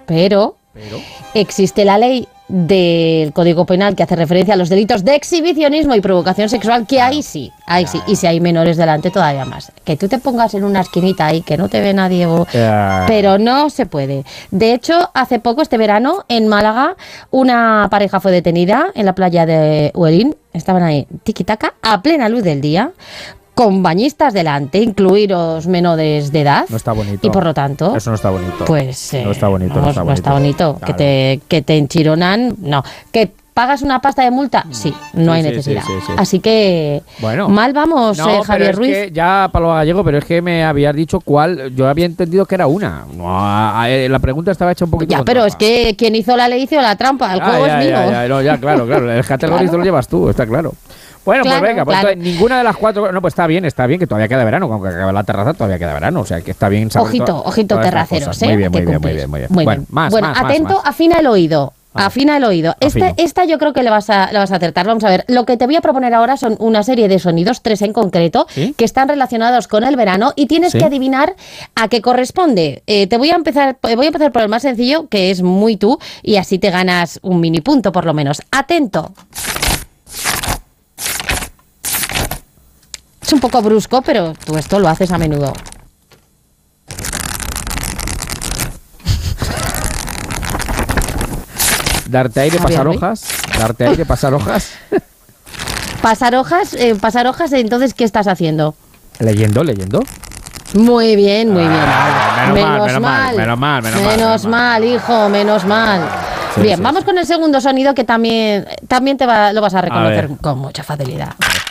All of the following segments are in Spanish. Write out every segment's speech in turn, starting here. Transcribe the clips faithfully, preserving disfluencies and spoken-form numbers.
pero, Pero... existe la ley del Código Penal que hace referencia a los delitos de exhibicionismo y provocación sexual, que ahí sí, ahí sí, y si hay menores delante todavía más. Que tú te pongas en una esquinita ahí, que no te ve nadie, o... pero no se puede. De hecho, hace poco, este verano, en Málaga, una pareja fue detenida en la playa de Huelín, estaban ahí tiquitaca, a plena luz del día, con bañistas delante, incluidos menores de edad. No está bonito. Y por lo tanto... Eso no está bonito. Pues... Eh, no está bonito, no, no está bonito. No está bonito. Claro. Que, te, que te enchironan, no. Que pagas una pasta de multa, sí, no sí, hay sí, necesidad. Sí, sí, sí. Así que... Bueno. Mal vamos, no, eh, Javier pero Ruiz. Es que ya, Pablo Gallego, pero es que me habías dicho cuál... Yo había entendido que era una. No, a, a, la pregunta estaba hecha un poquito... Ya, pero trampa. Es que quien hizo la ley hizo la trampa. El ah, juego ya, es mío. Ya, ya, no, ya, claro, claro. El categoría claro. Lo llevas tú, está claro. Bueno, claro, pues venga, pues claro. entonces, ninguna de las cuatro... No, pues está bien, está bien, que todavía queda verano. Aunque acabe la terraza, todavía queda verano. O sea, que está bien saber Ojito, to- ojito terraceros, ¿eh? Muy bien, muy que bien, muy bien, muy bien. Muy bueno, bien. más, bueno más, atento, más, más. afina el oído. Vale. Afina el oído. Esta, esta yo creo que le vas, a, le vas a acertar. Vamos a ver. Lo que te voy a proponer ahora son una serie de sonidos, tres en concreto, ¿sí? que están relacionados con el verano y tienes ¿sí? que adivinar a qué corresponde. Eh, te voy a empezar, voy a empezar por el más sencillo, que es muy tú, y así te ganas un mini punto por lo menos. Atento. Es un poco brusco, pero tú esto lo haces a menudo. Darte aire, pasar hojas. Darte aire, pasar hojas. Pasar hojas, eh, pasar hojas, entonces, ¿qué estás haciendo? Leyendo, leyendo. Muy bien, muy bien. Ah, menos, menos, menos mal, menos mal, menos mal. Menos mal, hijo, menos mal. Sí, bien, sí, vamos sí. con el segundo sonido que también, también te va, lo vas a reconocer a con mucha facilidad.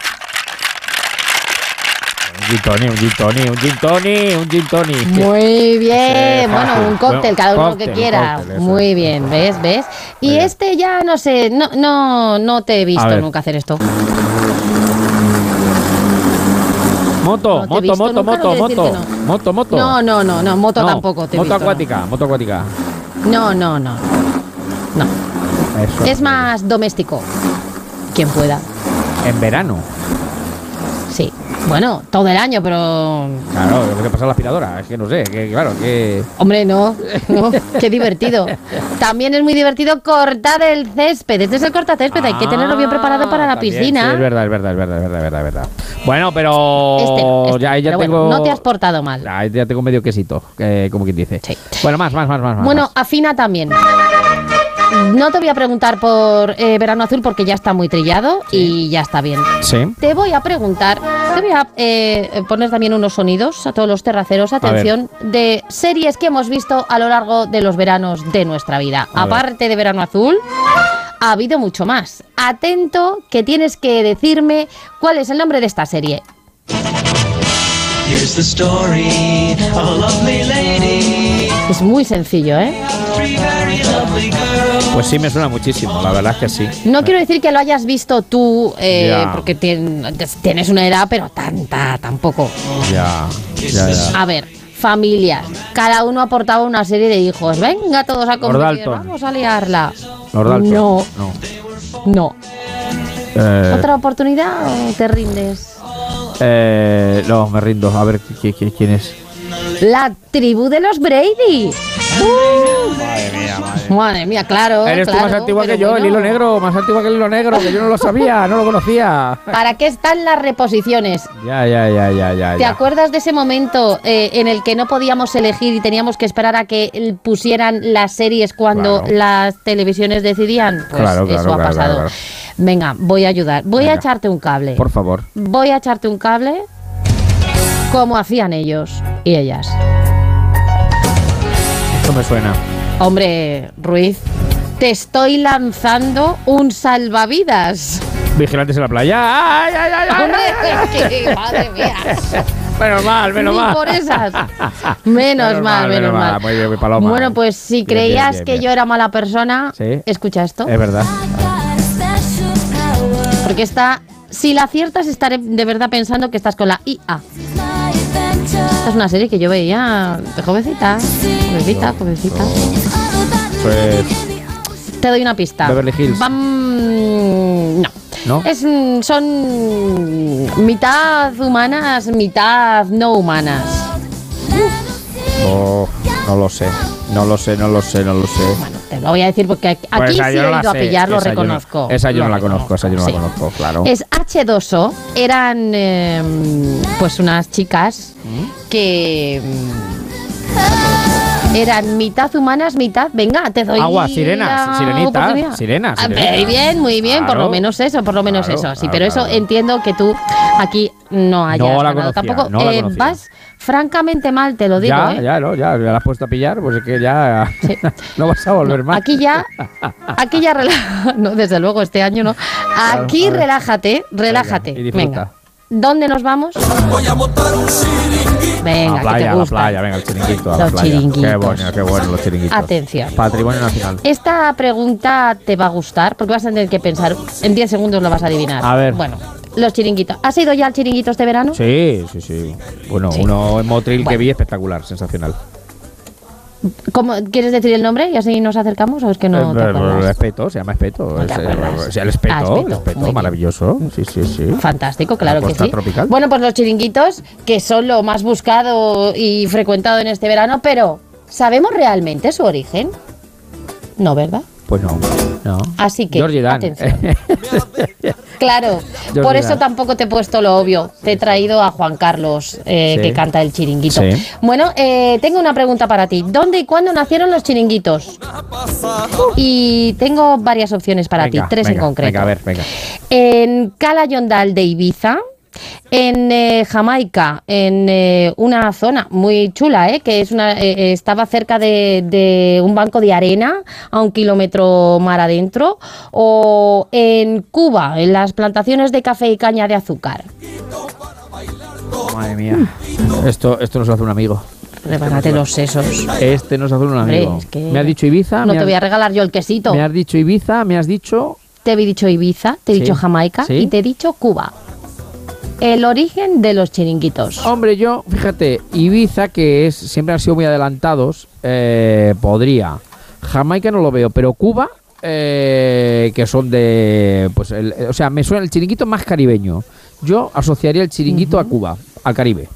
Un gin tonic, un gin tonic, un gin tonic, un gin tonic. Muy bien, sí, bueno, un cóctel, bueno, cada uno cóctel, lo que quiera. Cóctel, Muy es. bien, ¿ves? ¿Ves? Y bien. este ya no sé, no, no, no te he visto nunca hacer esto. Moto, no moto, moto, moto, moto, no. moto, moto. No, no, no, no, moto no, tampoco te he Moto visto, acuática, no. moto acuática. No, no, no. No. Eso es más doméstico. Quien pueda. En verano. Sí. Bueno, todo el año, pero... Claro, lo que pasa la aspiradora, es que no sé, que claro, que... Hombre, no, no, qué divertido. También es muy divertido cortar el césped. Este es el cortacésped, ah, hay que tenerlo bien preparado para la también, piscina. Sí, es verdad, es verdad, es verdad, es verdad, es verdad, es verdad. Bueno, pero... Este, este, ya, ya pero tengo... bueno, no te has portado mal. Ya, ya tengo medio quesito, eh, como quien dice. Sí. Bueno, más, más, más, más. Bueno, más. afina también. No te voy a preguntar por eh, Verano Azul porque ya está muy trillado sí. y ya está bien. Sí. Te voy a preguntar, te voy a eh, poner también unos sonidos a todos los terraceros, atención, de series que hemos visto a lo largo de los veranos de nuestra vida. A Aparte ver. de Verano Azul, ha habido mucho más. Atento, que tienes que decirme cuál es el nombre de esta serie. Here's the story of a lovely lady. Es muy sencillo, ¿eh? Pues sí, me suena muchísimo, la verdad es que sí. No quiero decir que lo hayas visto tú, eh, yeah. porque tien, tienes una edad, pero tanta, tampoco. Ya, ya, ya. A ver, familias. Cada uno aportaba una serie de hijos. Venga, todos a convivir, vamos a liarla. No, no. No. Eh, ¿Otra oportunidad o te rindes? Eh, no, me rindo. A ver, ¿quién es? La tribu de los Brady. Uh, madre mía, madre. madre mía, claro. Eres claro, tú más antigua que yo, bueno. el hilo negro, más antigua que el hilo negro, que yo no lo sabía, no lo conocía. ¿Para qué están las reposiciones? Ya, ya, ya, ya, ya. ¿Te ya. acuerdas de ese momento eh, en el que no podíamos elegir y teníamos que esperar a que pusieran las series cuando claro. las televisiones decidían? Pues claro, eso claro, ha claro, pasado. claro, claro. Venga, voy a ayudar. Voy Venga. a echarte un cable. Por favor. Voy a echarte un cable como hacían ellos y ellas. Esto me suena. Hombre, Ruiz, te estoy lanzando un salvavidas. Vigilantes en la playa. ¡Ay, ay, ay! ay Hombre, ay, ay. qué, madre mía. Menos mal, menos Ni mal. por esas. Menos, menos mal, menos mal. mal. Muy bien, muy paloma. Bueno, pues si bien, creías bien, bien, que bien. yo era mala persona, ¿sí? Escucha esto. Es verdad. Porque esta, si la aciertas, estaré de verdad pensando que estás con la I A. Esta es una serie que yo veía de jovencita. Jovencita, jovencita. Pues... Te doy una pista. Beverly Hills. Bam... No. ¿No? Es, son mitad humanas, mitad no humanas. Oh, no lo sé. No lo sé, no lo sé, no lo sé. Bueno, te lo voy a decir porque aquí, Pues aquí sí he no ido a sé. pillar, lo Esa reconozco. Yo no, esa yo lo no la conozco, esa yo no sí. la conozco, claro. Es hache dos o, eran eh, pues unas chicas ¿Mm? que mm, eran mitad humanas, mitad, venga, te doy Agua, sirenas, la sirenitas, oportunidad. sirenas, Ah, sirenas. Muy bien, muy bien, por Claro. lo menos eso, por lo menos Claro, eso. Sí, claro, pero eso claro. entiendo que tú aquí no hayas No la ganado conocía, tampoco. no la Eh, conocía. vas francamente mal, te lo digo, ya, ¿eh? ya, no, ya, ya la has puesto a pillar, pues es que ya Sí. no vas a volver más. Aquí ya, aquí ya relájate. No, desde luego, este año no. Aquí a ver. relájate, relájate. Venga, y disfruta. Venga. ¿Dónde nos vamos? Voy a montar un chiringuito. Venga, a la playa, que te a la gusta. playa, venga, el chiringuito, a la Los playa. chiringuitos. Qué bueno, qué bueno los chiringuitos. Atención. Patrimonio nacional. Esta pregunta te va a gustar porque vas a tener que pensar. En diez segundos lo vas a adivinar. A ver. Bueno, los chiringuitos. ¿Has ido ya al chiringuito este verano? Sí, sí, sí. Bueno, Sí. uno en Motril que Bueno. vi espectacular, sensacional. ¿Cómo, ¿Quieres decir el nombre y así nos acercamos o es que no Eh, te eh, acuerdas? Espeto, se llama Espeto. No te Es, eh, acuerdas. o sea, el Espeto, Ah, el Espeto, Espeto, muy bien. maravilloso. Sí, sí, sí. Fantástico, claro La que costa sí. tropical. Bueno, pues los chiringuitos, que son lo más buscado y frecuentado en este verano, pero ¿sabemos realmente su origen? No, ¿verdad? Pues no, no. Así que, Georgie Dan. atención. Claro, Yo por olvidar. eso tampoco te he puesto lo obvio. Te he traído a Juan Carlos, eh, Sí. que canta el chiringuito. Sí. Bueno, eh, tengo una pregunta para ti. ¿Dónde y cuándo nacieron los chiringuitos? Y tengo varias opciones para Venga, ti, tres venga, en concreto. Venga, a ver, venga. En Cala Yondal de Ibiza, en eh, Jamaica, en eh, una zona muy chula, eh, que es una, eh, estaba cerca de, de un banco de arena a un kilómetro mar adentro, o en Cuba, en las plantaciones de café y caña de azúcar. Madre mía. Esto, esto nos hace un amigo. Prepárate los sesos. Este nos hace un Hombre, amigo. es que Me has dicho Ibiza. No me te has- voy a regalar yo el quesito. Me has dicho Ibiza, me has dicho. Te he dicho Ibiza, te he Sí. dicho Jamaica Sí. y te he dicho Cuba. El origen de los chiringuitos. Hombre, yo, fíjate, Ibiza, que es siempre han sido muy adelantados, eh, podría. Jamaica no lo veo, pero Cuba, eh, que son de. Pues, el- o sea, me suena el chiringuito más caribeño. Yo asociaría el chiringuito a Cuba, al Caribe.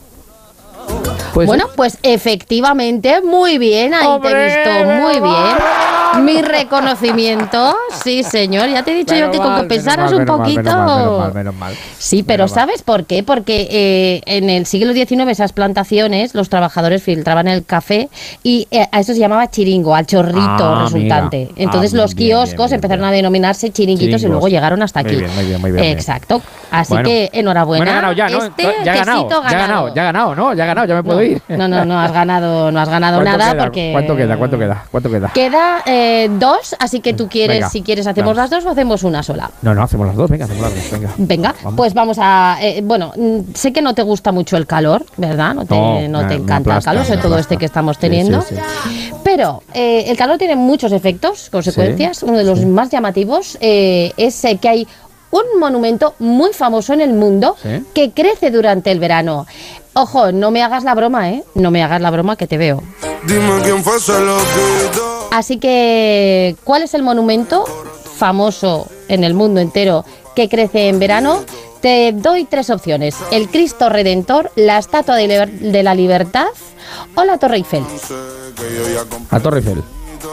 ¿Puede Bueno, ser? pues efectivamente, muy bien, ahí ¡Hombre! te he visto, muy bien. Mi reconocimiento, sí señor, ya te he dicho yo Menos que con mal, que pensaras menos un mal, poquito... Menos mal, menos mal, menos mal. Sí, pero Menos mal. ¿sabes por qué? Porque eh, en el siglo diecinueve esas plantaciones, los trabajadores filtraban el café y eh, a eso se llamaba chiringo, al chorrito Ah, resultante. amiga. Entonces Ah, bien, los bien, kioscos bien, bien, empezaron bien. a denominarse chiringuitos y Chiringos. luego llegaron hasta Muy aquí. bien, muy bien, muy bien, bien. Exacto. Así Bueno. que enhorabuena. Bueno, he ganado ya, ¿no? Este ya he ganado, quesito ya he ganado, ya he ganado, ¿no? Ya he ganado, ya me puedo no, ir. No, no, no has ganado, no has ganado ¿Cuánto nada queda? porque. ¿Cuánto queda? ¿Cuánto queda? ¿Cuánto queda? Queda eh, dos, así que tú quieres, Venga, si quieres, hacemos vamos. las dos o hacemos una sola. No, no, hacemos las dos, venga, hacemos las dos, venga. Venga, Vamos. pues vamos a. eh, bueno, mm, sé que no te gusta mucho el calor, ¿verdad? No te, No, no me- te me encanta aplasta, el calor, sobre me todo aplasta. este que estamos Sí, teniendo. sí, sí. Pero eh, el calor tiene muchos efectos, consecuencias. Uno de los más llamativos eh, es eh, que hay un monumento muy famoso en el mundo Sí. que crece durante el verano. Ojo, no me hagas la broma, ¿eh? No me hagas la broma que te veo. Dime quién fue, se lo quitó. Así que, ¿cuál es el monumento famoso en el mundo entero que crece en verano? Te doy tres opciones: el Cristo Redentor, la Estatua de, Liber- de la Libertad o la Torre Eiffel. Sé que yo ya compré. A Torre Eiffel.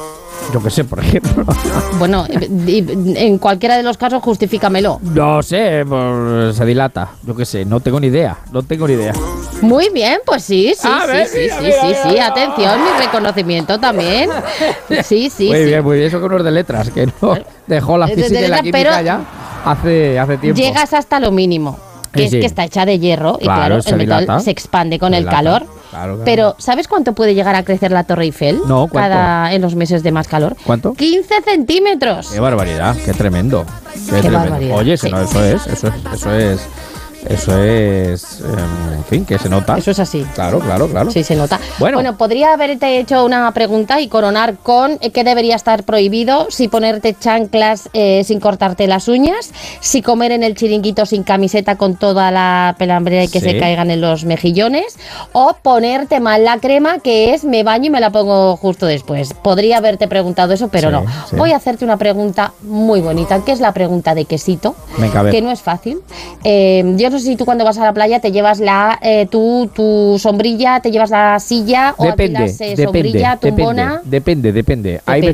Yo qué sé, por ejemplo. Bueno, y- y- en cualquiera de los casos justifícamelo. No sé, pues, se dilata. Yo qué sé, no tengo ni idea. No tengo ni idea. Muy bien, pues sí, sí, A sí, ver, sí, mira, sí, mira, sí, mira, sí, mira. atención, mi reconocimiento también. Sí, sí, muy sí. bien, muy bien. Eso que uno es de letras, que no dejó la Es de física y la letras, química pero ya hace, hace tiempo. Llegas hasta lo mínimo, que Sí, es sí. que está hecha de hierro y Claro, claro, se el metal dilata. se expande con Se el dilata. calor. Claro, claro. Pero ¿sabes cuánto puede llegar a crecer la Torre Eiffel? No, ¿cuánto? Cada en los meses de más calor. ¿Cuánto? quince centímetros. Qué barbaridad, qué tremendo. Qué, tremendo. barbaridad, Oye, sí. eso, no, eso es, eso es, eso es, eso es, em, en fin, que se nota. Eso es así. Claro, claro, claro. Sí, se nota. Bueno. Bueno, podría haberte hecho una pregunta y coronar con eh, qué debería estar prohibido, si ponerte chanclas eh, sin cortarte las uñas, si comer en el chiringuito sin camiseta con toda la pelambrera y que Sí. se caigan en los mejillones, o ponerte mal la crema, que es me baño y me la pongo justo después. Podría haberte preguntado eso, pero Sí, no. sí. Voy a hacerte una pregunta muy bonita, que es la pregunta de quesito, Venga, a ver. que no es fácil. Eh, yo no sé si tú cuando vas a la playa te llevas la eh, tu, tu sombrilla, te llevas la silla o Depende, alquilas, eh, depende, sombrilla depende, tumbona. depende, depende. Hay Depende.